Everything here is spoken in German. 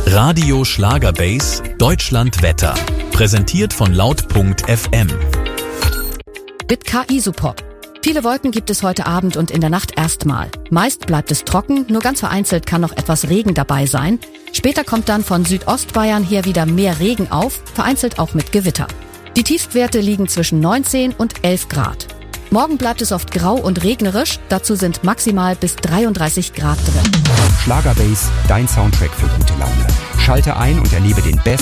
Radio Schlagerbase Deutschland Wetter. Präsentiert von Laut.fm. Mit KI-Support. Viele Wolken gibt es heute Abend und in der Nacht erstmal. Meist bleibt es trocken, nur ganz vereinzelt kann noch etwas Regen dabei sein. Später kommt dann von Südostbayern her wieder mehr Regen auf, vereinzelt auch mit Gewitter. Die Tiefstwerte liegen zwischen 19 und 11 Grad. Morgen bleibt es oft grau und regnerisch, dazu sind maximal bis 33 Grad drin. Schlagerbase, dein Soundtrack für gute Laune. Schalte ein und erlebe den besten